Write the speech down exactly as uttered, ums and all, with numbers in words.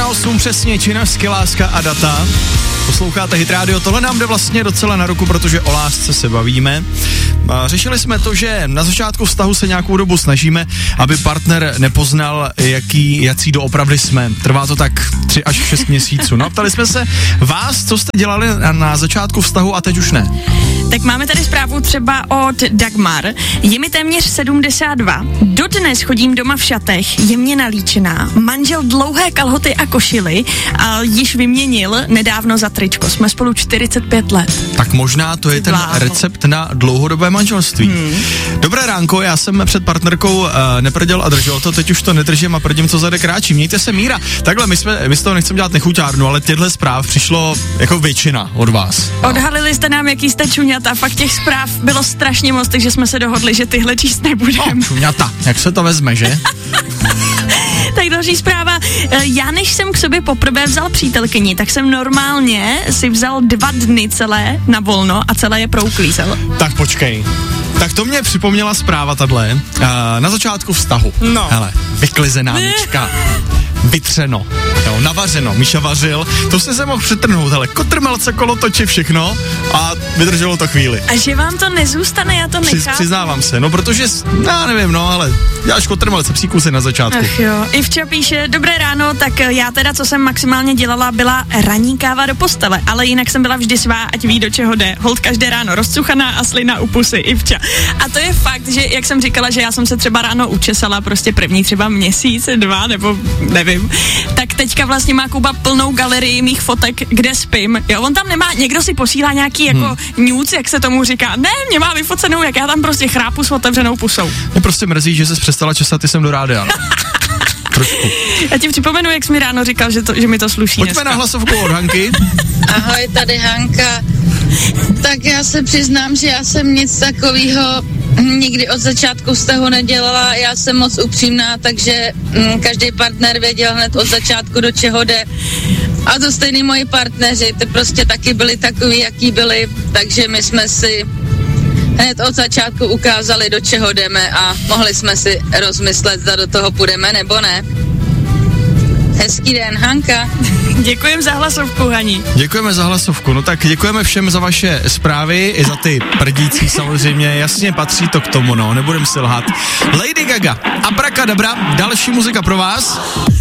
na osm přesně, Činasky, Láska a Data. Posloucháte Hit Radio, tohle nám jde vlastně docela na ruku, protože o lásce se bavíme. Řešili jsme to, že na začátku vztahu se nějakou dobu snažíme, aby partner nepoznal, jaký, jací doopravdy jsme. Trvá to tak tři až šest měsíců. No, ptali jsme se vás, co jste dělali na, na začátku vztahu a teď už ne. Tak máme tady zprávu třeba od Dagmar. Je mi téměř sedmdesát dva. Dodnes chodím doma v šatech, je mě nalíčená. Manžel dlouhé kalhoty a košily a již vyměnil nedávno za tričko. Jsme spolu čtyřicet pět let. Tak možná to je ten Vláho. recept na dlouhodobé manželství. Hmm. Dobré ránko, já jsem před partnerkou uh, neprděl a držel to, teď už to nedržím a prdím, co zade kráčí. Mějte se, Míra. Takhle, my, jsme, my z toho nechceme dělat nechuťárnu, ale těchto zpráv přišlo jako většina od vás. No. Odhalili jste nám, jaký jste čuňata. Fakt těch zpráv bylo strašně moc, takže jsme se dohodli, že tyhle číst nebudeme. No, čuňata, jak se to vezme, že? Tak další zpráva. Já než jsem k sobě poprvé vzal přítelkyni, tak jsem normálně si vzal dva dny celé na volno a celé je prouklízel. Tak počkej. Tak to mě připomněla zpráva tadle. Uh, na začátku vztahu. No. Hele, vyklizená myčka. Vytřeno, jo, navařeno, Míša vařil, to se se mohl přetrhnout, hele, kotrmelce, kolotoči, všechno a vydrželo to chvíli. A že vám to nezůstane, já to nechápu. Přiz, přiznávám se, no protože, já nevím, no, ale děláš kotrmelce, psí kusy na začátku. Ach jo, Ivča píše, dobré ráno, tak já teda, co jsem maximálně dělala, byla ranní káva do postele, ale jinak jsem byla vždy svá, ať ví, do čeho jde. Holt každé ráno rozcuchaná a slina u pusy, Ivča. A to je fakt, že jak jsem říkala, že já jsem se třeba ráno učesala prostě první třeba měsíc, dva, nebo nevím, tak teďka vlastně má Kuba plnou galerii mých fotek, kde spím. Jo, on tam nemá, někdo si posílá nějaký jako hmm. nudes, jak se tomu říká. Ne, mě má vyfocenou, jak já tam prostě chrápu s otevřenou pusou. Mě prostě mrzí, že jsi přestala česat, ty jsem do rádia. No. Trošku. Já ti připomenu, jak jsi mi ráno říkal, že, to, že mi to sluší. Pojďme dneska na hlasovku od Hanky. Ahoj, tady Hanka. Tak já se přiznám, že já jsem nic takového nikdy od začátku vztahu nedělala. Já jsem moc upřímná, takže mm, každý partner věděl hned od začátku, do čeho jde. A to stejný moji partneři, ty prostě taky byli takový, jaký byli, takže my jsme si hned od začátku ukázali, do čeho jdeme a mohli jsme si rozmyslet, zda do toho půjdeme nebo ne. Hezký den, Hanka. Děkujeme za hlasovku, Hani. Děkujeme za hlasovku, no tak děkujeme všem za vaše zprávy, i za ty prdící samozřejmě, jasně patří to k tomu, no, nebudem si lhát. Lady Gaga, Abracadabra, další muzika pro vás.